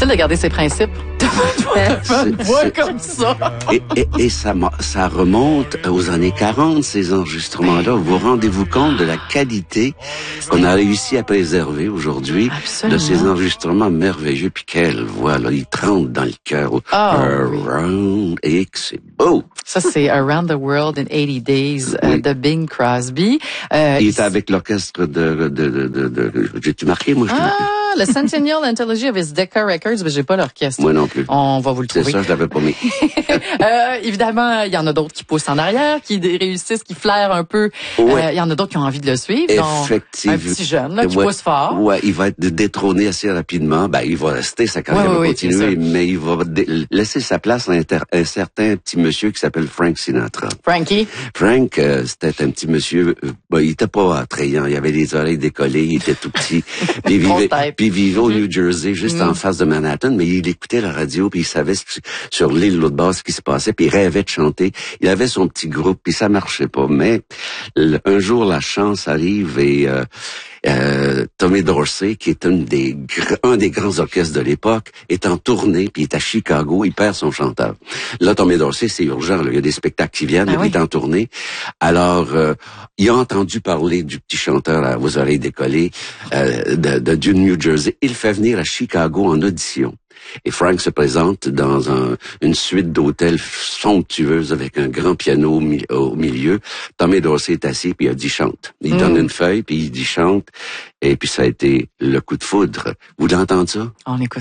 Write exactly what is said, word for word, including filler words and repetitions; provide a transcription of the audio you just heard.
de garder ses principes. C'est comme ça. Et, et, et ça, ça remonte aux années quarante, ces enregistrements-là. Vous rendez-vous compte de la qualité qu'on a réussi à préserver aujourd'hui de ces enregistrements merveilleux. Puis quelle voix, là, il trempe dans le cœur. Oh, Around, oui. Et que c'est beau. Ça, c'est Around the World in eighty days oui. euh, de Bing Crosby. Euh, il était avec l'orchestre de... de, de, de, de, de j'ai-tu marqué, moi? Je ah, le Centennial Anthology of his Decca Records, mais j'ai pas l'orchestre. Moi non plus. On va vous le trouver. C'est ça, je l'avais pas mis. euh, évidemment, il y en a d'autres qui poussent en arrière, qui réussissent, qui flairent un peu. Ouais. Euh, il y en a d'autres qui ont envie de le suivre. Effectivement. Un petit jeune là, qui ouais. pousse fort. Ouais, il va être détrôné assez rapidement. Ben, il va rester, sa carrière ouais, va ouais, continuer, mais il va laisser sa place à un, un certain petit monsieur qui s'appelle Frank Sinatra. Frankie. Frank, euh, c'était un petit monsieur, euh, ben, il était pas attrayant, il avait les oreilles décollées, il était tout petit. Puis il vivait, puis il vivait au New Jersey, juste mm. en face de Manhattan, mais il écoutait la radio, puis il savait sur l'île de l'autre base ce qui se passait, puis il rêvait de chanter. Il avait son petit groupe, puis ça marchait pas. Mais le, un jour, la chance arrive et euh, euh, Tommy Dorsey, qui est un des, un des grands orchestres de l'époque, est en tournée, puis il est à Chicago, il perd son chanteur. Là, Tommy Dorsey, c'est urgent, là, il y a des spectacles qui viennent, ah, oui. Il est en tournée. Alors, euh, il a entendu parler du petit chanteur à vos oreilles décollées euh, de, de, du New Jersey. Il le fait venir à Chicago en audition. Et Frank se présente dans un, une suite d'hôtels somptueuse avec un grand piano au, mi- au milieu. Tommy Dorsey est assis, puis il a dit chante. Il mm. donne une feuille, puis il dit chante. Et puis ça a été le coup de foudre. Vous voulez entendre ça? On écoute.